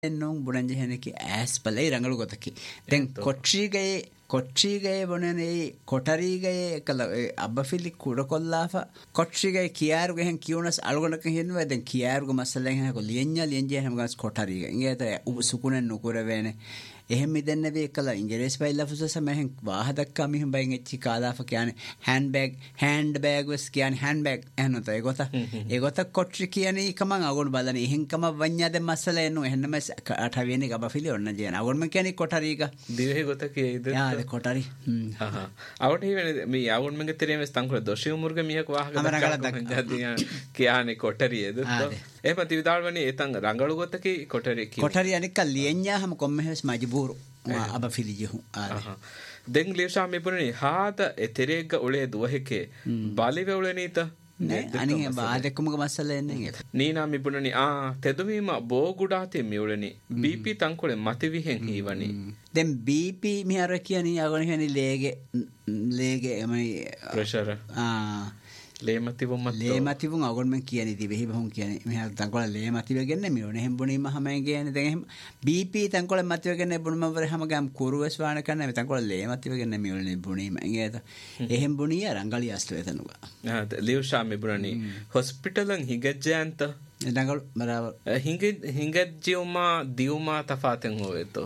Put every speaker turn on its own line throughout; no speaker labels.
non bunanje heneki as palai rangalu gotaki den කොට්ට්‍රීගයේ බොනනේ කොටරීගයේ කල අබ්බෆිලි කුඩ කොල්ලාෆා කොට්ට්‍රීගයේ කියාරුගේ හෙන් කියුනස් අලගොනක හෙන්නවා දැන් කියාරුගේ මස්සලෙන් හෙන කො ලියන්ජේ හැම ගස් කොටරීග ඉංගේත සුකුනෙන් නුකුර වේනේ එහෙම දෙන්න වේ කල ඉංග්‍රීසි පයි ලෆුස සමහෙන් වාහ දක්කා මිහම් බයින් එච්චි කාලාෆා කියන්නේ හෑන්ඩ් බෑග් වස් කියන්නේ හෑන්ඩ් බෑග් එහෙනත ඒගොත කොට්ට්‍රි කියන්නේ කමං අගොන් බලන්නේ එහෙන් කම වඤ්ඤාද මස්සල එනු එහෙන්නම අටවෙනි ගබෆිලි ඔන්න ජේන අගොන් මම කියන්නේ කොටරීග
දිවේ ගොත කේද
කොටරි
අවට හිවෙන මේ අවුන් මගේ තෙරේම ස්තංකුල දොෂි උමුර්ග මියක් වාහක කියන්නේ කොටරියද එහෙම තිවිදාල්වනේ එතන් රංගලු ගොතකේ කොටරි
අනික ලියන්ජා හැම කොම්මෙස් මජබූරු අබ ෆිලිජහු
දෙන් ලේෂා මෙපුරනේ හාත එතෙරේග උලේ දුවහෙකේ බාලිවෙ උලේනීත
අනිගේ බාදෙක්කමක මස්සල එන්නේ
නීනා මිපුණනි තෙදුවීම බෝගුඩාතේ මියුලනි බීපී තංකොලේ මතිවිහෙන් හීවනි
දැන් බීපී මිහර කියන්නේ අගොන කියන්නේ ලේගේ එමයි
ප්‍රෙෂර්
ලේමතිවුන් අගොන් මම කියන්නේ දිවෙහි බහුන් කියන්නේ මෙහා තංකොල ලේමතිවගෙන මියෝනේ හැම්බුනීම හැමයි කියන්නේ දැන් එහෙම බීපී තංකොල මතිවගෙන බුණම වර හැම ගම් කුරුවස් වාන කරන මේ තංකොල ලේමතිවගෙන මියෝනේ බුණීම එංගේත එහෙම් බුණිය රංගලි අස්තු එතනුවා
ලියුෂා මෙබුණනි හොස්පිටලන් හිගජ්ජයන්ත
දඟල් බරාබර
හිගජ්ජියුමා දියුමා තෆාතෙන් හොවෙතෝ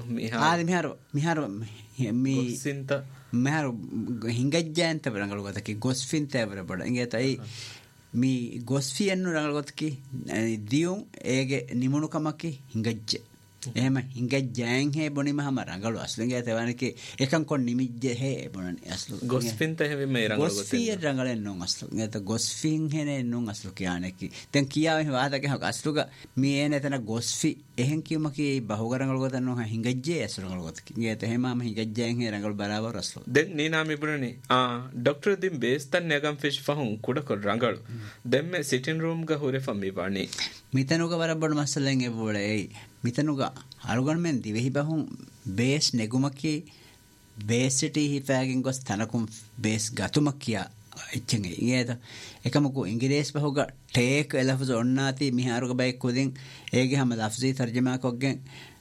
මිහාර
මේ සින්ත
මෙහර හිංගජ්ජාන්ත රංගල ගොතකි ගොස්ෆින් තෑවර බඩ ඉගේතයි මේ ගොස්ෆියන්නු රංගල ගොතකි දියුම් ඒගේ නිමුණුකමකි හිංගජ්ජ එහෙම හිංගජ්ජෑන් හේ බොනිම හැම රංගලු අස්ලංගේ තවනකි එකන් කොන් නිමිජ්ජ හේ බොනනි අස්ලු
ගොස්ෆින් තේ මේ රංගල ගොතේ
ගොස්ෆිය රංගලෙන් නොන් අස්ලු ඉගේත ගොස්ෆින් හේනේ නොන් අස්ලු කියන්නේකි දැන් කියාවෙ වාදක හක අස්ලුග මේ එනතන ගොස්ෆි එහෙන් කියමකි බහුගරංගල ගොතන නො හිංගජ්ජේ අස්ලු රංගල ගොතකි ඉගේත එහෙමම හිංගජ්ජෑන් හේ රංගල බරාබර අස්ලු
දැන් නීනා මිබුණනි ડોක්ටර් දින් බේස්තන් නගම් ෆිෂ් ෆහුන් කුඩකො රංගල දැන් මේ සිටින් රූම් ග හොරේ ෆම්මි වණි
මිතනුක බරබඩ මස්සලෙන් එබෝලේ මිතනුක අරුගන් මෙන් දිවෙහි බහුන් බේස් නෙගුමකි බේස් සිටි හිෆෑගෙන් ගොස් තනකුම් බේස් ගතුමක් කියා එච්චෙන් ඉගේත එකමකු ඉංග්‍රීස් බහුග ටේක් එලෆුස් ඔන්නාති මිහාරුක බයි කුදින් ඒගේ හැම ලෆ්සි තර්ජමා කොග්ගෙන්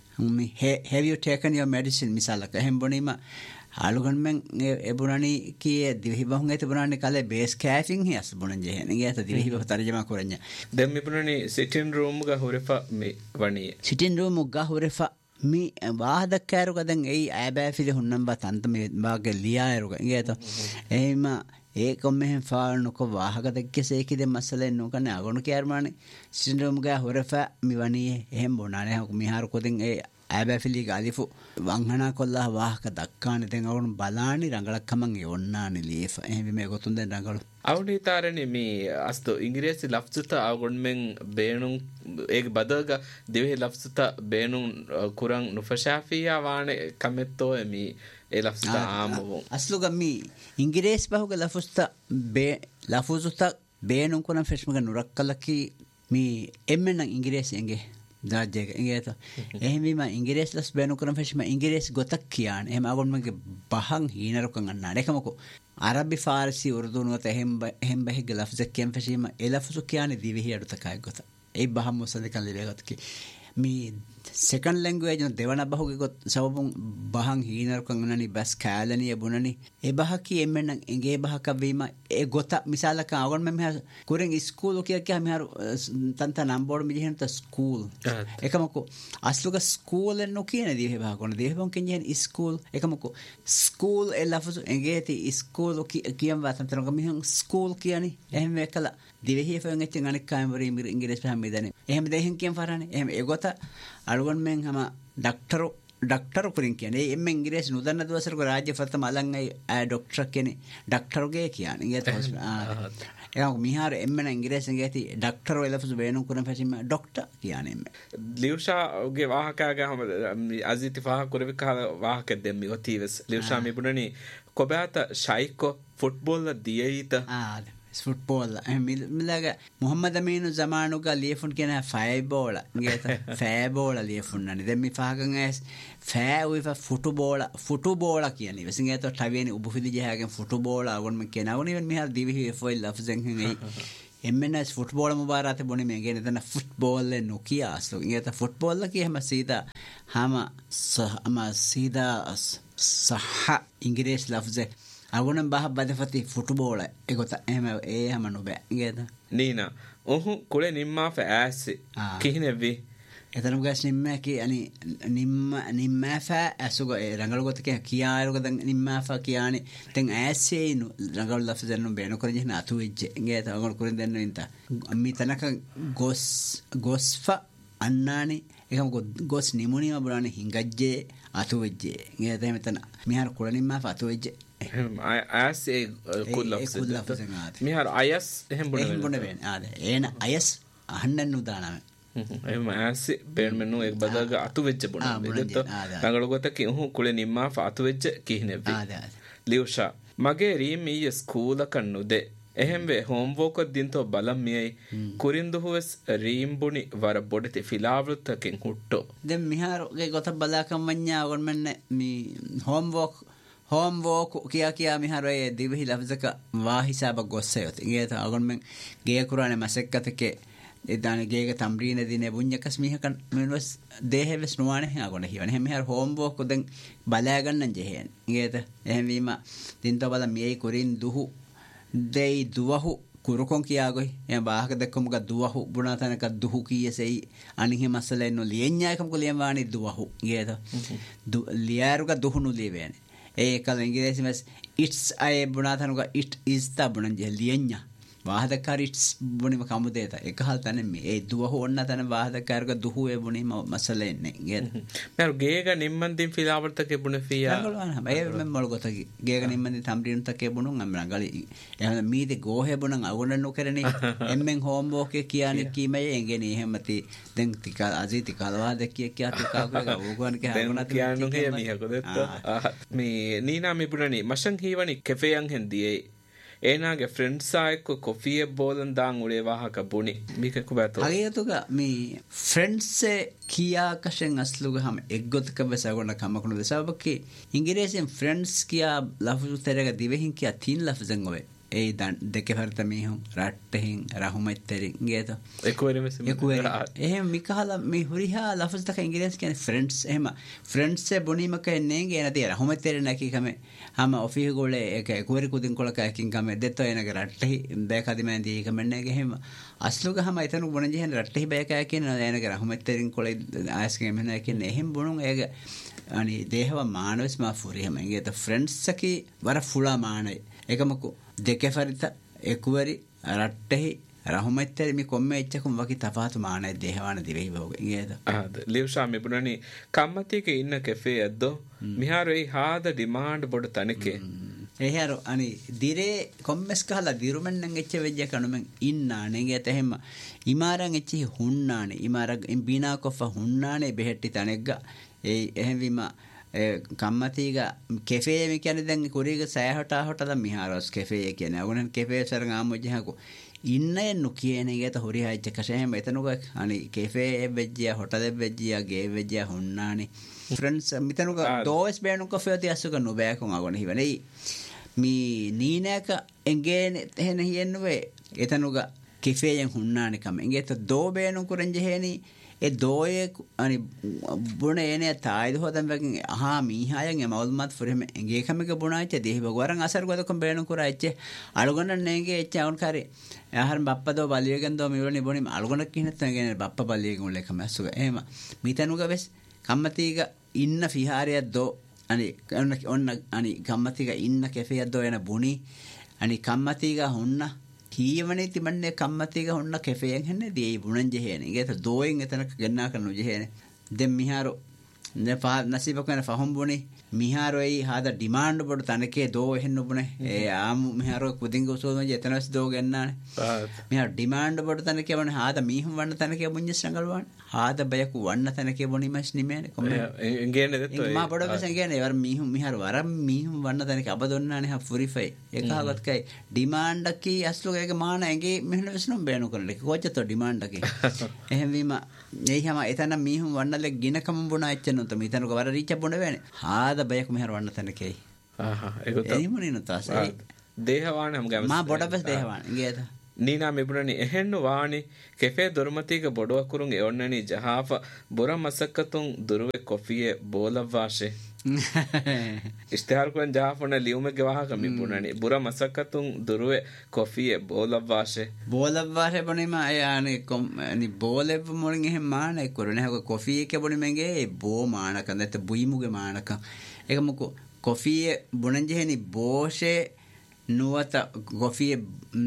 have you taken your medicine මිසලක එහෙම් බොනීම ආලුගන් මෙන් එබුණනි කී දිවෙහි බහුන් ඇත බුණනි කලේ බේස් කෑෆින් හියස් බුණන් ජෙහෙන ඉගේත දිවෙහි බහ තර්ජමා කරන්නේ
දැන් මිබුණනි සිටින් රූම් ග හොරෙෆා මේ වණි
සිටින් රූම් ග හොරෙෆා මේ වාහදක්කාරුක දැන් ඒ ආබෑෆිලි හුන්නම් බා තන්ත මේ බාගේ ලියායරුක ඉගේත එහෙම ඒකොම් මෙහෙන් ෆාල්නුක වාහක දෙක්කසේකි දෙ මස්සලෙන් නොකන අගොණු කෑර්මානේ සිටින් රූම් ග හොරෙෆා මිවණි එහෙම් බොනානේ මිහාරු කොදින් ඒ ආබෑෆිලි ගාලිෆු වංහනා කොල්ලා වාහක දක්කානේ දැන් අවුන් බලානි රංගලක් කමන් යොන්නානි ලීෆ එහෙම මේ ගොතුන් දැන් රංගලු
අවුනිතාරනේ මේ අස්තෝ ඉංග්‍රීසි ලෆ්සුත අවුන් මෙන් බේනුන් ඒක බදග දෙවෙහි ලෆ්සුත බේනුන් කුරන් නුෆෂාෆියා වානේ කමෙත්තෝ මේ ඒ ලෆ්සුත ආමෝ
අස්ලුග මේ ඉංග්‍රීසි බහුග ලෆුසුත බේනුන් කුරන් ෆෙෂ්මග නුරක්කලකි මේ එම්මෙන් ඉංග්‍රීසි එංගේ දාජේක ඉංගේත එහෙමීම ඉංග්‍රීසි ලස් බේනු කරන ෆෙෂ්ම ඉංග්‍රීසි ගොතක් කියන එහෙම අවුන් මගේ බහන් හීනරකන් අන්නා දෙකමකෝ අරබි ෆාර්සි උර්දු නුවත එහෙම් බහිග ලෆ්ස් කියන් ෆෙෂීම ඒ ලෆ්ස් කියන්නේ දිවෙහි අඩුතකයි ගොත ඒ බහම් මොසද කන් ලෙවගතකි මේ second language no devana bahuge got sabun bahan hinar kan nani bas kalani ebunani e bahaki emmen enge bahaka wima e gota misala kan agon me kuren school okiya kya me har tanta nambor me jehen ta school ekamako asluga school en no kiyane dihe bahakon dihe bon kenjen school ekamako school e lafzu enge ti school okiyam watan tan me school kiyani ehem ekala divehi fen echen anik kaimari ingires paham medane ehem dehen kiyam farane ehem e gota අලුවන් මෙන් හැම ඩක්ටර් පුරින් කියන්නේ එම්ම ඉංග්‍රීසි නුදන්න දවසරක රාජ්‍ය ප්‍රථම අලංගයි doctor කියන්නේ ඩක්ටර්ගේ කියන්නේ ඉංග්‍රීසි ඒක මිහාර එම්මන ඉංග්‍රීසි ගේති ඩක්ටර් වෙලෆුස් බේනු කරන පැසිම ඩොක්ටර් කියන්නේ
ලියුෂාගේ වාහකගේ හැම අසිති වාහක කරවික වාහක දෙම්මි ඔතිවස් ලියුෂා මිබුණනි කොබෑත ෂයිකෝ football දියීත
football milaga muhammad aminu zamanuga liefun kena fireball ngeta fireball liefun nani den mi fahagan as fair with a football kiyani wesingeto taveni ubufidi jehagen football agon me kena woni mi hal divi foil lafzen hen ei එම්මෙනස් football මුබාරාත බොනි මේ ගෙන දන football නොකියා අස්ලු ඉත football ලකි හැම සීදා හම සීදා සහ ඉංග්‍රීසි ලෆ්සේ අගුණම් බහ බදෆති football එගොත එහෙම ඒ හැම නොබෑ ඉගේද
නීනා ඔහු කුලේ නිම්මා ෆෑස්සේ කිහිනෙවි
එතනම ගස් නිම්මැකි අනි නිම්මෑෆෑ ඇසුග රඟලගොතක කියායරුගද නිම්මෑෆා කියානේ තැන් ඇස්සේ රඟල් ලෆ දෙන්නු බේනු කරජන අතු වෙච්ච ගේ තවගොල් කුරින් දෙන්න ඉන්ත අම්මි තනක ගොස්ෆ අන්නානේ එකම ගොස් නිමුනිම බුරානේ හිංගජ්ජේ අතු වෙච්ජේ ගේ තැ මෙතන මිහාර කුල නිම්මෑෆා අතු වෙච්ජේ
ඇස්සේ කුල්ලෆ මිහාර අයස් එහෙම
බොන වෙන ආද ඒන අයස් අහන්නන් උදානම
එහෙම ඇස්සේ බේන්මෙන්නු එක් බදග අතු වෙච්ච බොන දෙත රඟලගොතක උහු කුලේ නිම්මා අතු වෙච්ච කිහිනෙවි ලියුෂා මගේ ರೀಮ್ ಈ ಸ್ಕೂಲಕ ನುದೆ එහෙම්වේ හෝම්වෝක දින්තෝ බලම් මියයි කුරින්දුහුවස් රීම්බුණි වර බොඩති ෆිලාවෘත්තකින් හුට්ටෝ
දැන් මිහාරගේ ගොත බලාකම් මඤ්ඤා ඔගොන්මන්න මේ හෝම්වෝක් කියා මිහාරයේ දිවහි ලෆ්සක වා හිසාබ ගොස්සයොත් ඉගේ තා ඔගොන්මන් ගේ කුරානේ මසෙක්කතකේ එදාන ගේක තම්රීන දිනේ බුඤ්ඤකස් මිහකන් මෙවස් දේහෙවස් නුවානේ ආගොන හිවන හැම හර හෝම්වෝක් උදෙන් බලා ගන්නන් ජෙහෙන් ඉගේත එහෙම වීම දින්තෝ බල මියයි කුරින් දුහු දෙයි දුවහු කුරුකොන් කියාගොයි එයා බාහක දෙක්කමුග දුවහු බුණාතනක දුහු කීයසෙයි අනිහි මසලෙන්නු ලියඤ්ඤායකම් කුලියම් වානි දුවහු ගේද ලියාරුග දුහුනු ලියවේනේ ඒකල ඉංග්‍රීසිමස් ඉට්ස් අය බුණාතනක ඉට් ඉස් තා බුණන් ජෙ ලියඤ්ඤා වාහදකාරිට්ස් බුණිම කමුදේත එකහල් තන මේ ඒ දුවහු ඔන්න තන වාහදකාරක දුහු ඒ බුණිම මසලෙන්නේ ගේද
මර ගේක නිම්මන්දින් ෆිලාවර්තක බුණ ෆියා
රංගලවන ඒ මෙ මොල්ගොත ගේක නිම්මන්දි තම්රින් තකේ බුණුන් අම්රංගලි එහෙම මීදේ ගෝහෙ බුණන් අගොන්න නොකරනේ එම්මෙන් හෝම්වෝක් එක කියන්නේ කීමයි එංගෙනේ එහෙමති දැන් ටික අජීති කලවා දෙකිය කියා ටිකක් ඕගොන්
කියනවා කියන්නු හේ මිහකොදෙත් මේ නීනා මේ බුණනි මෂන් හීවනි කැෆේයන් හෙන්දියේ ඒනාගේ ෆ්‍රෙන්ඩ්ස් ආයක කොෆිය බෝලන් දාන් උලේ වාහක බුණි මේක කුබතෝ
හරියතුක මේ ෆ්‍රෙන්ඩ්ස් කියා කෂෙන් අස්ලුග හැම එක්ගොතක බසගොන්න කමකුණු දසබකේ ඉංග්‍රීසියෙන් ෆ්‍රෙන්ඩ්ස් කියා ලෆ්සු තරක දිවෙහින් කියා තින් ලෆ්සෙන් ඔවේ ඒ දන් දෙකේ හර්ත මේහුම් රට්ටෙහින් රහුමෙත්තරින් ගේත
එකුවරෙම
එහෙම මිකහලා මේ හුරිහා ලෆ්ස් තක ඉංග්‍රීසි කියන්නේ ෆ්‍රෙන්ඩ්ස් එහෙම ෆ්‍රෙන්ඩ්ස් බුණීමක එන්නේ ගේ නදී රහුමෙත්තරින් නැකි කම හැම ඔෆිහ ගෝලේ ඒක එකුවරි කුදින් කොලක එකකින් කම දෙතෝ එනක රට්ටෙහි බෑකදි මෑන්දී කමන්නේ ගෙහෙම අස්ලුග හැම එතන බුණ ජෙහෙන් රට්ටෙහි බෑකා කියන එනක රහුමෙත්තරින් කොලේ ආස්කේ මෙන්න කියන්නේ එහෙම බුණුන් ඒක අනි දේහව මානවස් මා ෆුරිහම ගේත ෆ්‍රෙන්ඩ්ස් සකි වර ෆුලා මානයි එකමකෝ දෙකේ ෆරිත එකුවරි රට්ටෙහි රහුමෙත්තරි මේ කොම්මේ එච්චකම් වකි තපාතු මානයි දේහවාන දිවෙහි වෝග ගේද
ආද ලියුෂා මේ බුණනි කම්මතියක ඉන්න කැෆේ ඇද්දෝ මිහාරේ හාද ඩිමාන්ඩ් බොඩ තනකේ
එහර අනි දිරේ කොම්මස් කහලා දිරුමෙන්නම් එච්ච වෙජ්ජ කනුමෙන් ඉන්නානේ ගේත එහෙම ඉමාරන් එච්චි හුන්නානේ ඉමාරක් බිනා කොෆ හුන්නානේ බෙහෙට්ටි තනෙග්ග ඒ එහෙම වීම කම්මතිග කෙෆේ මේ කියන්නේ දැන් කුරීග සෑහට හොටද මිහාරස් කෙෆේ කියන්නේ අගොනන් කෙෆේ සරං ආමුජහකෝ ඉන්නේ නුකියනේ ගේත හොරි හයිච්ච කෂෙම එතනුක අනි කෙෆේ වෙජ්ජිය හොටද වෙජ්ජිය ගේ වෙජ්ජිය හොන්නානේ ෆ්‍රෙන්ඩ්ස් මිතනුක දෝස් බේනු කොෆේ තියස්සක නුබෑකුන් අගොන හිවනේ මේ නීනක එංගේන එහෙන හියන්නුවේ එතනුක කෙෆේයෙන් හොන්නානේ කම එංගේත දෝ බේනු කුරංජ හේනි ඒ දෝයේ අනි බුණ එනේ තායිද හොදන් වකින් අහා මීහායන් එමවල්මත් ෆරෙම එගේ කමක බුණාච්ච දෙහි බගවරන් අසර ගොදකම් බේනු කුරාච්ච අලගොන්න නේගේ එච්ච අවුන් කාරේ ආහාර බප්පදෝ බලියගෙන් දෝ මිවලනි බොනි අලගොන්න කිනත් ගෙන බප්ප බලියගෙන් උල එකම අසුග එහෙම මිතනුග වෙස් කම්මතිග ඉන්න ෆිහාරියක් දෝ අනි ඔන්න අනි කම්මතිග ඉන්න කැෆේයක් දෝ එන බුණි අනි කම්මතිග හොන්න කීවනේ තිබන්නේ කම්මතිග හොන්න කැෆේයෙන් හෙන්නේ දී බුණන් ජෙහෙනේ ගේත දෝයෙන් එතනක ගෙන්නා කරනු ජෙහෙනේ දැන් මිහාරෝ නපා නසීබක වෙන ෆහම් බුනේ මිහාරෝ ඒ හාද ඩිමාන්ඩ් බොඩ තනකේ දෝ එහෙන්න බුනේ ඒ ආම් මිහාරෝ කුදින්ග උසෝම ජෙතනස් දෝ ගෙන්නානේ මිහාර ඩිමාන්ඩ් බොඩ තනකේ වනේ හාද මීහම් වන්න තනකේ බුඤ්ඤ සංගල්වාන හාද බයකු වන්න තනකේ බොනිමස් නිමේනේ කොම
එංගේනේ දෙතෝ
මා බොඩ බස් එංගේනේ වර මීහම් මිහාර වර මීහම් වන්න තනකේ අබදොන්නානේ හා ෆුරිෆයි එකහවත් කයි ඩිමාන්ඩ් කී අස්ලෝගේ මාන එංගේ මෙහෙන වෙස්නම් බේනු කරලේ කොච්චතෝ ඩිමාන්ඩ් කී එහෙම වීම එයිහම එතන මීහම් වන්නලේ ගිනකම් බුණා එච්චනොත මිතනක වර රීච බොණ වෙන්නේ හාද බයක මෙහෙර වන්න තනකේ
ආහා ඒක
එයිමුනේ නතාස
දේහවාන හම් ගම
මා බොඩ බස් දේහවාන ගේත
ನೀನಾ ಮಿಬುಣನಿ ಎಹೆಣ್ಣು ವಾಣಿ ಕೆಫೆ ದೊರ್ಮತಿಗ ಬೊಡುವ ಕುರುಂ ಎೊಣ್ಣನಿ ಜಹಾಫ ಬುರ ಮಸಕ್ಕತುಂ ದುರುವೆ ಕೊಫಿಯೆ ಬೋಲವ್ವಾಶೆ ಇಷ್ತಿಹಾರ್ ಕುರನ್ ಜಹಾಫುನ ಲಿಯುಮೆಗೆ ವಾಹಕ ಮಿಬುಣನಿ ಬುರ ಮಸಕ್ಕತುಂ ದುರುವೆ ಕೊಫಿಯೆ ಬೋಲವ್ವಾಶೆ
ಬಣಿಮ ಯಾನಿ ನಿ ಬೋಲೆವ್ ಮೊಳಿಂಗೆ ಹೆ ಮಾನೆ ಕುರನೆ ಹಗ ಕೊಫಿಯೆ ಕೆ ಬಣಿಮೆಗೆ ಬೋ ಮಾನಕ ನೆತ ಬುಯಿಮುಗೆ ಮಾನಕ ಏಕ ಮುಕು ಕೊಫಿಯೆ ಬುಣಂಜೆ ಹೆ ನಿ ಬೋಶೆ නුවත කොෆිය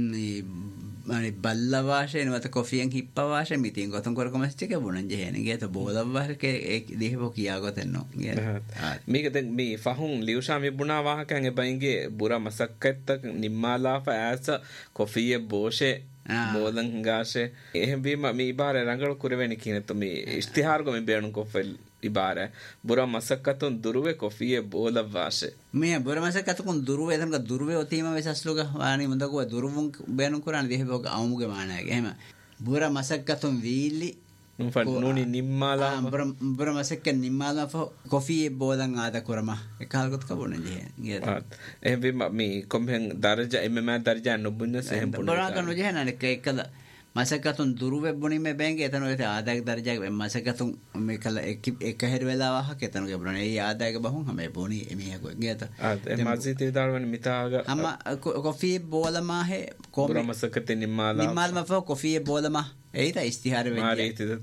බල්ලවාශය නුවත කොෆියෙන් හිප්පවාශය මිතින් ගොතන් කොරකමස්ටික බුණන් ජෙහෙනගේ ත බෝලවවාශක දෙහිපෝ කියාගොතෙන්නෝ
මේක දැන් මේ ෆහුන් ලියුෂා මිබුණා වාහකන් එබයින්ගේ බුර මසක්කත්තක් නිම්මාලාෆ ඇස කොෆිය බෝෂේ බෝලන් හංගාෂේ එහෙම වීම මේ ඉබාර රංගල කුරවෙනි කියනතු මේ ඉස්තිහාරගො මේ බේණු කොෆෙල් ඉබාර බුර මසක්කතුන් දුරුවේ කොෆිය බෝලවවාශේ
මේ බුර මසක්කතුන් දුරුවේ එතනක දුරුවේ ඔතීම වෙසස්ලුග වානි මුදකෝ දුරුවුන් බේණු කුරාන දෙහිපෝ අවමුගේ මානගේ එහෙම බුර මසක්කතුන් වීලි
නූනි නිම්මාලා
බුර මසක්ක නිම්මාලා කොෆිය බෝලන් ආද කුරම එකල්ගොත් කබොන ජේ
එහෙම වීම මේ කොම්හෙන් දරජා එමෙම දරජා නොබුන්නස එහෙම පුන
බරාකන ජේනන එකල මසකතුන් දුරුවෙ බොනිමේ බැංගේ එතන ඔය ආදායක දරජාක මසකතුන් මේ කල එක හැර වෙලා වහක එතන ගෙබරන ඒ ආදායක බහුන් හැම බොනි එමිහ ගෝ ගියත
ඒ මස්ජිදේ දාරවන මිතාග
අම කොෆි බෝලමා හේ කොම්
මසකත නිම්මාලා
ෆෝ කොෆි බෝලමා ඒita ඉස්තිහාර වෙන්නේ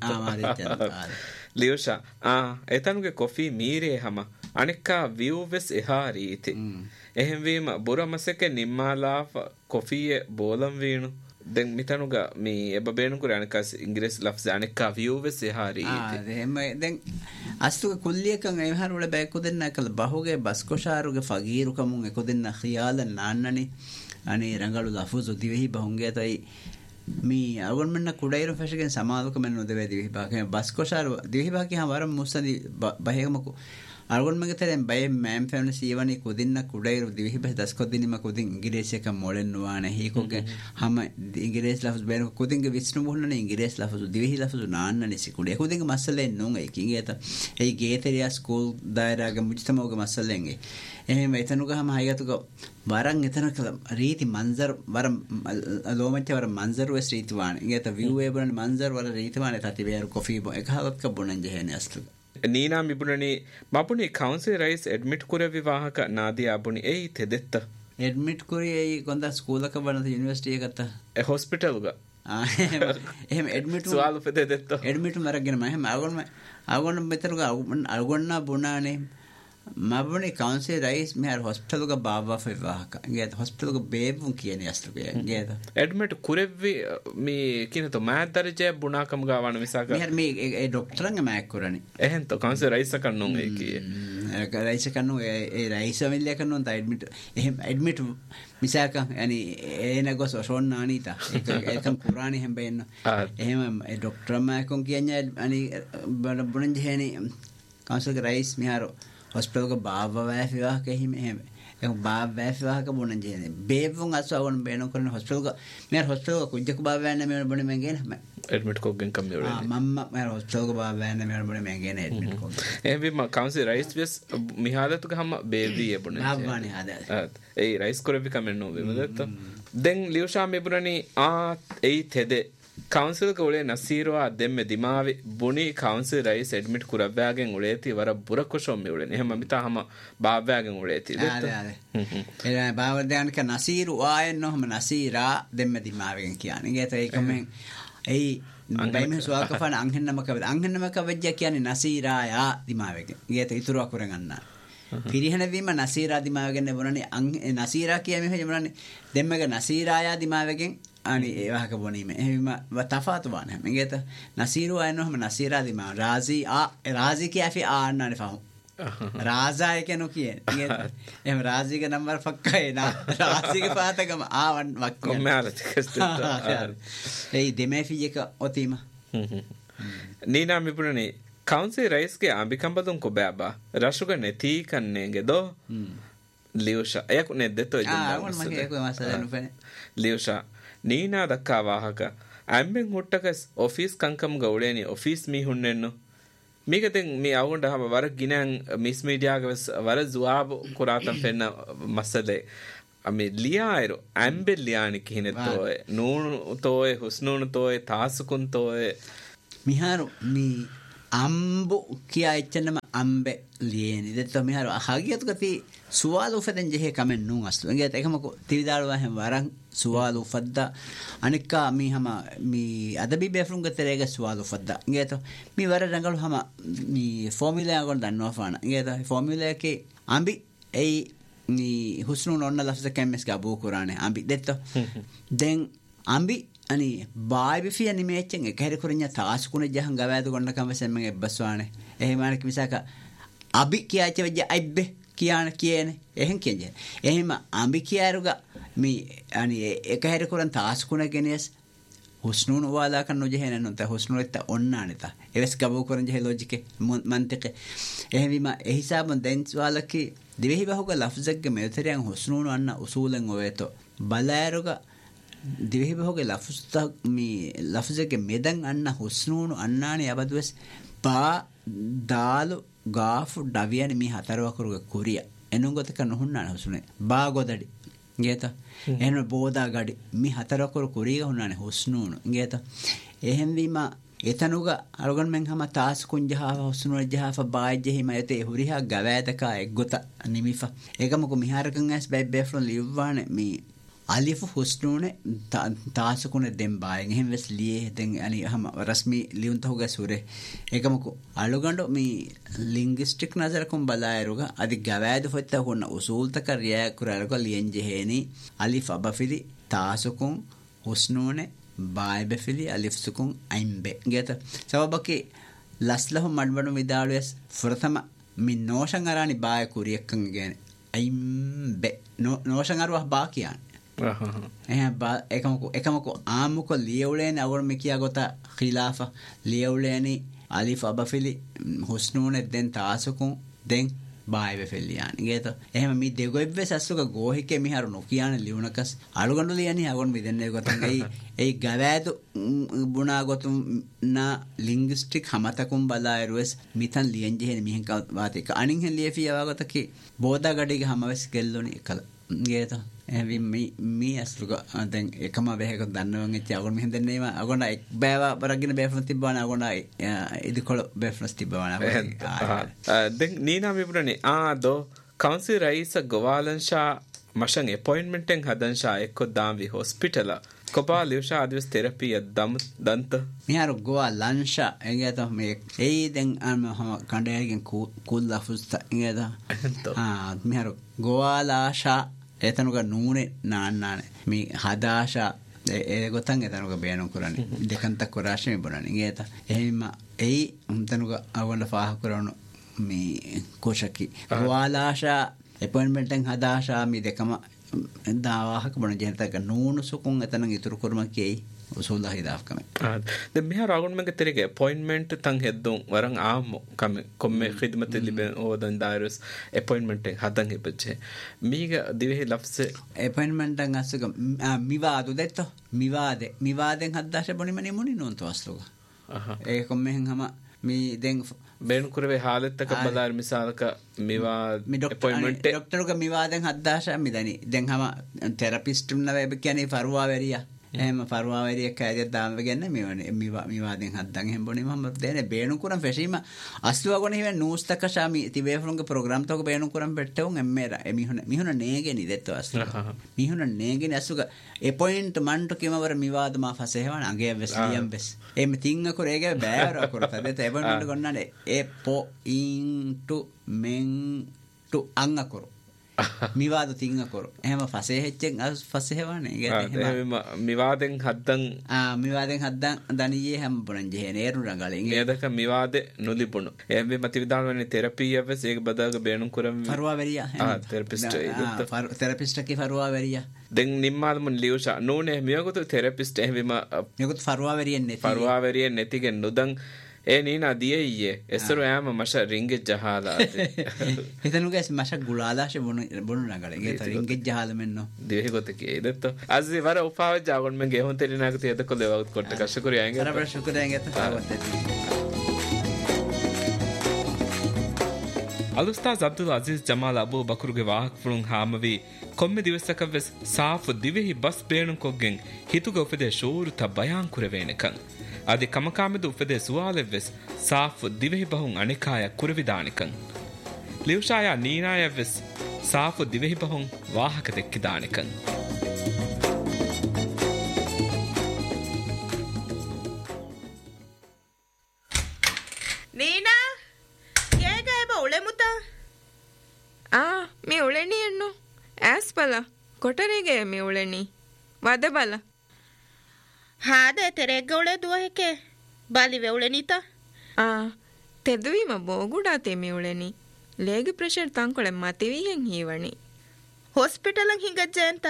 ලියෝෂා එතනුගේ කොෆි මීරේ හැම අනිකා විව්වෙස් එහාරීති එහෙම වීම බුර මසක නිම්මාලා කොෆියේ බෝලම් වීණු දැන් මිතනුග මේ එබ බේණු කුරානකස් ඉංග්‍රීසි ලෆ්ස් අනෙක්කා විව්වෙස් එහාරීති
එහෙම දැන් අස්තුක කුල්ලියකන් එහාර වල බෑකු දෙන්න කල බහුගේ බස්කොෂාරුගේ ෆගීරු කමුන් එකු දෙන්න ඛියාල නාන්නනි අනේ රංගලු ලෆුසු දිවෙහි බහුන්ගේ තයි මේ අගොන්මන්න කුඩයිරු ෆැෂගෙන් සමාලක මෙන්න නොදෙවේ දිවෙහි බාකේ බස්කොෂාරු දිවෙහි බාකේ හම වරම් මුස්සදි බහෙගමකු අගොන්මගේ තරෙන් බය මෑම් ෆැමිලි සීවනි කුදින්න කුඩයිරු දිවෙහි බහ දස්කොදිනිම කුදින් ඉංග්‍රීසියක මොලෙන් නුවාන හීකොගේ හම ඉංග්‍රීසි ලෆ්ස් බේන කුදින්ගේ විස්නු මොහුනනේ ඉංග්‍රීසි ලෆ්ස් දිවෙහි ලෆ්ස් නාන්නනේ සිකුඩේ කුදින්ගේ මස්සලෙන් නුන් ඒකින් ඒත ඒ ගේතරියා ස්කූල් දායරාගේ මුජ්තමෝගේ මස්සලෙන් එහෙම එතනුග හම හයතුක වරන් එතන රීති මන්සර් වර ලෝමච්ච වර මන්සර් වෙස් රීතිවාන ඉංගේත විව් ඒබරන් මන්සර් වල රීතිවාන තති බේර කොෆි බෝ එකහවත් කබුණන් ජෙහෙනේ අස්තු
ನೀನಾ ಮಿಬುಣನಿ ಮಪುನಿ ಕೌನ್ಸಿಲ್ ರೈಸ್ ಅಡ್ಮಿಟ್ ಕುರೆ ವಿವಾಹಕ ನಾದಿ ಅಬುನಿ ಏಯ್ ತೆದೆತ್ತ
ಅಡ್ಮಿಟ್ ಕುರಿ ಏಯ್ ಕೊಂದ ಸ್ಕೂಲಕ ಬನದ ಯೂನಿವರ್ಸಿಟಿ ಏಕತ್ತ
ಹಾಸ್ಪಿಟಲ್ಗ
එහෙම ඇඩ්මිට්
සවාල් උපදෙද්ද
ඇඩ්මිට් මරගෙන මම එහෙම අගොන්න මෙතනක අගොන්න බොනානේ මබුනේ කවුන්සිල් රයිස් මෙහර හොස්පිටල්ක බාවා ෆෙවාහක ගියත හොස්පිටල්ක බේවුන් කියන්නේ අස්තුකේ ගියත
ඇඩ්මිට් කුරෙව්වි මේ කිනතෝ මෑ දරජය බුණාකම ගාවන විසක
මෙහර මේ ඒ ડોක්ටරන්ගේ මෑක් කරන්නේ
එහෙන් તો කවුන්සිල් රයිස් කන්නොන් ඒකී
රයිස් කන්නෝ ඒ රයිස් මිල්ලිය කන්නොන් ඇඩ්මිට් එහෙම ඇඩ්මිට් මිසක يعني එන ගොස් ඔෂොන් නානීතා ඒකම් කුරානි හැම්බෙන්න එහෙම ඒ ડોක්ටර් මෑකොන් කියන්නේ අනි බුණන් ජෙහෙනි council rice මෙහර hospital ka baba wafiwa ka hime heme ek baba wafiwa ka bonan jene bevun aso agon beno korne hospital ka mer hospital ka kujja ka baba wanne mer bonan mengen
admit ko gen kam yore
mamma mer hospital ka baba wanne mer bonan mengen admit ko
evi ma council rice bes mihadatu ka hama bevi e bonan
bavani hada
ei rice korevi kam no vemadatta den liusha me burani ei thede council ka ule nasirwa demme dimavi buni council rais admit kurabyagen uleti wara burakoshom me ule ehma mita hama baabyagen uleti
detta era baabyagen ka nasiru ayen no hama nasira demme dimavigen kiyani geta ekamen ei baime suaka fan anghennamaka vejja kiyani nasira ya dimavegen geta ituru akuren anna පිරිහන වීම නසීරා දිමාවගෙන බොනනේ නසීරා කියමේ හොයමනේ දෙම්මගේ නසීරා යා දිමාවගෙන් අනි ඒවහක බොනීම එහෙම තෆාතු වань මේකත නසීරු අයනොම නසීරා දිමා රාසි කියෆි ආන්නනේ ෆහු රාසාය කෙනෝ කියන්නේ එහෙම රාසිගේ number පක්කේ නා රාසිගේ පාතකම ආවන් වක්කෝ
කොම්මාලට
ඒ දෙමෙෆියක ඔතීම
නීනා මිපුණනේ council rice ke ambikambadun ko baba rashuga neti kannenge do liusha ayak ne deto liusha neena dakka wahaka amben huttakas office kankam gawleni office mi hunnenno migeten me agonda hama war ginan miss media ga war zuab kuratan fenna masale ami liairu ambe liani kihinetoe noonu toe husnoonu toe taasukun toe
miharu mi ambu kiya echenama ambe lieni detto miharu hagiyatu kati suwalu faden jehe kamen nun aslu engeta ekamako tividalu wahem waran suwalu fadda anikka mi hama mi adabi befrunga terega suwalu fadda engeta mi wara rangalu hama mi formula gon danno fana engeta formula ke ambi ei ni husnu nonna lafza kemes ga bu qurane ambi detto den ambi ani baabi fi ani mechen ekhere kurinya taasukune jahan gawadu gonna kamsen men ebbaswane ehimane kimisaka abi kiyache wajja aibbe kiyana kiyene ehen kiyenje ehima ambi kiyaruga mi ani ekhere kuran taasukune genes husnun wala kan nojehena nonta husnun etta onnaneta eves gabu kuran je logic mantiqe ehima ehisabon den wala ki divehi bahuga lafzagge meterian husnun anna usulen oveto balaruga divehi bahuga lafzta mi lafzagge medan anna husnun annani abadwes ba dalu gaafu daviyani mi hatarwakuruga kuriya enungotaka nohunnana husune ba godadi ngeta ehno boda gadi mi hatarwakur kuriga hunnane husnunu ngeta ehemvima etanuga arugan men hama taas kunjaha husnunu jaha baajje hima ete huriha gawadaka eggota nimifa egamuko miharakan as bebefron livwane mi alif husnune taasukune dem baayen ehem wes liye den ani hama rasmi liunta hoga sure egamuko alugando mi linguistic nazarakum balairuga adi gawadu hotta honna usultaka riya kuraruga liyenje heni alif abafili taasukun husnune baay befili alif sukun aimbe ngeta sababaki laslahu madbanu vidalus furtama mi noshan arani baay kuriyakkan gene aimbe noshan arwa ba kiyan ekamaku amuko liewleni agor mekiya gota khilafa liewleni alif abafili husnune den taasukun den baabe felliyani geto ehema mi degoibbe sassuga gohike mi haru nokiyana liunakas alugandu liyani agon mi denne gotan ei gawadu buna gotum na linguistic hamatakum balairues mitan liyenje hen mihen ka wate ka anin hen liefiya wagotaki boda gadige hamaves gelloni kala geto ehvi mi asluga den ekama beheko dannawan echi agon mihen dennema agona ek bawa baragina befrun tibana agona idikolo befrun tibana
den nina mibunani do council raisa gowalansha mashan appointment en hadansha ekko damvi hospital kopa livsha advis therapy danta
miharu goa lansha engeta me ei den am hama kandegen kulla fusta engeta miharu goa lasha etanuga nune naannane mi hadasha gotan etanuga beenu kurani dekanta kurashe mi bonani ngeta ehima ei umtanuga agonda faaha kuranu mi koshaki walasha appointment en hadasha mi dekama daawahak bon jehta nunu sukun etanang ituru kurma kei usulla hidaf kame
de mihar agun menge terige appointment tang heddun warang aamo kame komme khidmat liben odan dairus appointment en hadan hebje miga divehi lafse
appointment an asuga miwadu detto miwaden haddasha bonimani muni non to asluga e komme hen hama mi den
ben kurve halattaka badar misalaka miwa appointment
doctor ga miwaden haddasha midani den hama therapist unna webe kiyani farwa veriya එහෙම පරවාවරියක් කෑදයක් දාන්න ගන්නේ මේවනේ මිවාදෙන් හද්දන් එහෙම බොනේ මම දෙනේ බේණු කුරන් ෆෙෂීම අස්ලුවගොනේ හිම නූස්තක ශාමි තිබේෆරුන්ගේ programme තෝක බේණු කුරන් බෙට්ටවුන් එම්මේර මිහුන නේගෙනි දෙත්ත අස්ලු මිහුන නේගෙනි අසුග එපොයින්ට් මන්ට කිමවර මිවාද මා ෆසේවන අගේ වෙස්ලියම් වෙස් එමෙ තිංග කුරේගේ බෑර කුරත දෙත එපොයින්ට් ගොන්නනේ ඒ point මෙන්ට් අංග කරු මිවාද තිංග කරු එහෙම ෆසේ හෙච්චෙන් අස් ෆසේවනේ
එහෙම මිවාදෙන් හද්දන්
මිවාදෙන් හද්දන් දනියේ හැම බොරන් ජේ නේරු රංගලෙන්
ඒදක මිවාද නුලිපුණු එහෙම මත විදානවනේ තෙරපි යවස් ඒක බදාග බේණු කරම්
ෆරුවා වෙරියා
තෙරපිස්ට්
තෙරපිස්ට් කි ෆරුවා වෙරියා
den nimmal mun liusha nune miyagutu therapist ehvima
miyagutu farwa
veriyen netigen nudan e nina diyeye esru ama masha ringe jahala
hitanuga es masha guladashe bonu nagale ge ringe jahala menno
dehi goteke edetto azzi wara upawa jagon men ge hon terina gute edko lewagut kotte kashukuri ayenge
barabar shukuri ayenge ta
ಅಲುಸ್ತಾಜ್ Abdul Aziz Jamal Abu ಬಕರುಗೆ ವಾಹಕ್ ಫುಳುಂ ಹಾಮವಿ ಕೊಮ್ಮೆ ದಿವಸಕವೆಸ್ ಸಾಫ್ ದಿವೆಹಿ bus ಬೇಣು ಕೊಗ್ಗೆಂ ಹಿತುಗ ಉಫೆದೆ ಶೋರುತ ಬಯಾನ್ ಕುರವೇಣಕಂ ಅದಿ ಕಮಕಾಮೆದು ಉಫೆದೆ ಸುವಾಲೆವೆಸ್ ಸಾಫ್ ದಿವೆಹಿ ಬಹುಂ ಅಣಿಕಾಯ ಕುರವಿದಾಣಿಕಂ ಲಿಯುಷಾಯ ನೀನಾಯವೆಸ್ ಸಾಫ್ ದಿವೆಹಿ ಬಹುಂ ವಾಹಕ ದೆಕ್ಕಿದಾಣಿಕಂ
ನೀನಾ ಮಿ ಉಳೆಣಿಯನ್ನು as ಬಲ ಕೊಟರಿಗೆ ಮಿ ಉಳೆಣಿ ವದ ಬಲ
ಹಾದೆ ತೆರೆಗ್ಗ ಉಳೆ ದುವಹೆಕೆ ಬಾಲಿವೆ ಉಳೆನಿತ
ತೆದುವಿಮ ಬೋಗುಡಾತೆ ಮಿ ಉಳೆನಿ ಲೇಗಿ pressure ತಂಕೊಳೆ ಮತಿವಿ ಹೆಂಗ್ ಹೀವಣಿ
hospital ಹಿಂಗಜ್ಜೆ ಅಂತ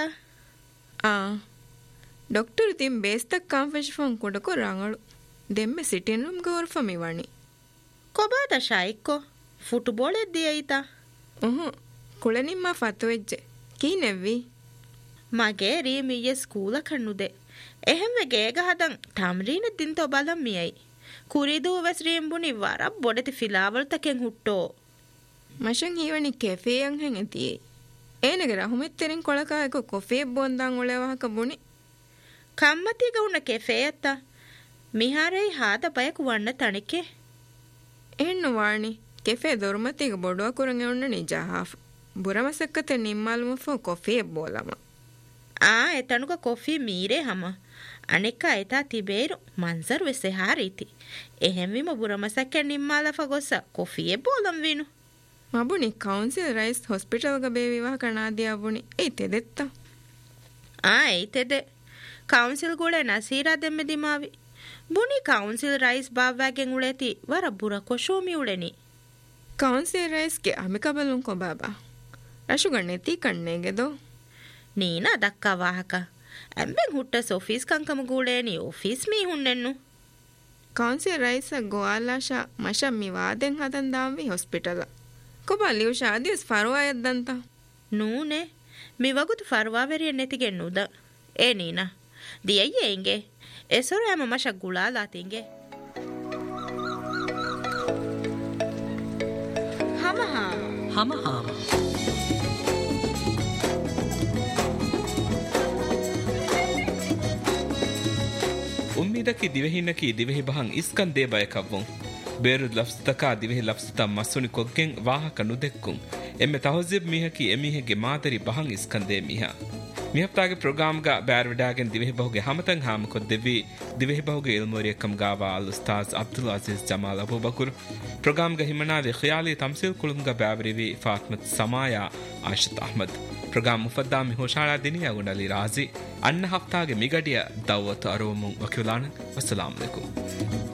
doctor ತಿಂ ಬೇಸ್ತಕ್ ಕಾಂಫೆಶ್ phone ಕೊಡಕೊ ರಂಗಳು ದೆಮ್ಮೆ ಸಿಟಿನ್ room ಗೌರ್ಫ ಮಿವಾಣಿ
ಕೊಬಾದ ಶಾಯಿಕ್ಕೋ football ಎದ್ದಿಯೈತಾ
ಕುಳೆ ನಿಮ್ಮ ಫತುವೆಜ್ಜೆ ಕೀನೆವ್ವಿ
ಮಗೆ ರೀ ಮಿಯ ಸ್ಕೂಲ ಕಣ್ಣುದೆ ಎಹೆಂವೆ ಗೇಗ ಹದಂ ತಮ್ರೀನ ದಿಂತೋ ಬಲಂ ಮಿಯೈ ಕುರಿದು ವೆಸ್ ರೀಂಬುನಿ ವರ ಬೊಡೆತಿ ಫಿಲಾವಲ್ ತಕೆಂ ಹುಟ್ಟೋ
ಮಶಂ ಹೀವಣಿ ಕೆಫೆಯಂ ಹೆಂ ಎತಿಯೇ ಏನಗೆ ರಹುಮೆತ್ತೆರಿಂ ಕೊಳಕಾಯಕ ಕೊಫೆ ಬೋಂದಾಂ ಒಳೆವಾಹಕ ಬುಣಿ
ಕಮ್ಮತಿಗ ಉಣ್ಣ ಕೆಫೆಯತ್ತ ಮಿಹಾರೈ ಹಾದ ಬಯಕು ವಣ್ಣ ತಣಿಕೆ
ಹೆಣ್ಣು ವಾಣಿ cafe ದೊರ್ಮತಿಗ ಬೊಡುವ ಕುರಂಗೆ ಉಣ್ಣನಿ ಜಹಾಫ್ ಬುರಮಸಕ್ಕತೆ ನಿಮ್ಮಲ್ಮುಫೋ ಕೊಫೆ ಬೋಲಮ
ಎತನುಗ ಕೊಫಿ ಮೀರೆ ಹಮ ಅನೆಕ್ಕ ಎತಾ ತಿಬೇರು ಮನ್ಸರ್ ವೆಸೆ ಹಾರೀತಿ ಎಹೆಂವಿಮ ಬುರಮಸಕ್ಕೆ ನಿಮ್ಮಲಫ ಗೊಸ ಕೊಫಿಯೆ ಬೋಲಂ Veenu
ಮಬುಣಿ council rice ಹಾಸ್ಪಿಟಲ್ಗ ಬೇವಿವಾಹ ಕಣಾದಿ ಅಬುಣಿ ಐತೆದೆತ್ತ
ಐತೆದೆ council ಗುಳೆ ನಸೀರಾ ದೆಮ್ಮೆ ದಿಮಾವಿ ಬುಣಿ ಕೌನ್ಸಿಲ್ ರೈಸ್ ಬಾವ್ವಾಗೆಂ ಉಳೆತಿ ವರ ಬುರ ಕೊಶೋಮಿ ಉಳೆನಿ
ಕೌನ್ಸಿಲ್ ರೈಸ್ಗೆ ಅಮಿಕಬಲುಂ ಕೊಬಾಬಾ ರಶುಗಣ್ಣೆತಿ ಕಣ್ಣೆಗೆದೋ
ನೀನ ದಕ್ಕ ವಾಹಕ ಎಂಬೆಂ ಹುಟ್ಟಸ್ office ಕಂಕಮ ಗೂಳೇನಿ office me ಹುಣ್ಣೆನ್ನು
council rice ಗೋವಾಲಾಶ ಮಶಂ ಮಿ ವಾದೆಂ ಹದಂದಾಂವಿ ಹಾಸ್ಪಿಟಲ್ ಕೊಬಾ ಲಿವ್ ಶಾದಿಸ್ ಫರ್ವಾಯದ್ದಂತ
ನೂನೆ ಮಿ ವಗುತು ಫರ್ವಾವೆರಿಯ ನೆತಿಗೆನ್ನುದ ಏ ನೀನ ದಿಯಯ್ಯೆ ಇಂಗೆ ಎಸೊರ ಎಮ ಮಶ ಗುಳಾಲಾತಿಂಗೆ
ಹಮ
ಉಮ್ಮೀದಕಿ ದಿವೆಹಿನಕಿ ದಿವೆಹಿ ಬಹಂ ಇಸ್ಕಂದೇ ಬಯಕವ್ವಂ ಬೇರು ಲಫ್ಸ್ತಕಾ ದಿವೆಹಿ ಲಫ್ಸ್ತ ಮಸ್ಸುನಿ ಕೊಗ್ಗೆಂ ವಾಹಕ ನುದೆಕ್ಕುಂ ಎಮ್ಮೆ ತಹಜಿಬ್ ಮಿಹಕಿ ಎಮಿಹೆಗೆ ಮಾದರಿ ಬಹಂ ಇಸ್ಕಂದೇ ಮಿಹ ಮಿಹಪ್ತಾಗೆ ಪ್ರೋಗ್ರಾಮ್ಗ ಬ್ಯಾರ್ವಿಡಾಗೆನ್ ದಿವೆಹಿ ಬಹುಗೆ ಹಮತಂ ಹಾಮ ಕೊದ್ದೆವಿ ದಿವೆಹಿ ಬಹುಗೆ ಇಲ್ಮೋರಿಯಕಂ ಗಾವಾ ಅಲ್ ಉಸ್ತಾಜ್ Abdul Aziz Jamal Abu Bakr ಪ್ರೋಗ್ರಾಮ್ಗ ಹಿಮನಾವೆ ಖಯಾಲಿ ತಮ್ಸೀಲ್ ಕುಳುಮ್ಗ ಬ್ಯಾವರಿವಿ ಫಾತ್ಮತ್ ಸಮಾಯಾ Ashith Ahmed program ಮುಫದ್ದಾಮಿ ಹೋಶಾಳಾ ದಿನಿಯಾ ಗುಂಡಲಿ ರಾಜಿ ಅನ್ನ ಹಫ್ತಾಗೆ ಮಿಗಡಿಯ ದೌವತ್ ಅರೋಮುಂ ವಕಿಲಾನ ಅಸ್ಸಲಾಮು ಅಲೈಕುಂ